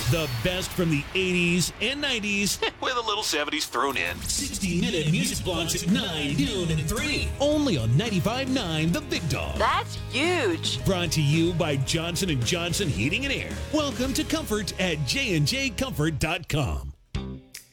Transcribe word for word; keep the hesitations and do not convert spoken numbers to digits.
The best from the eighties and nineties with a little seventies thrown in. sixty minute music blocks at nine, noon, and three. Only on ninety-five point nine The Big Dog. That's huge. Brought to you by Johnson and Johnson Heating and Air. Welcome to Comfort at j and j comfort dot com.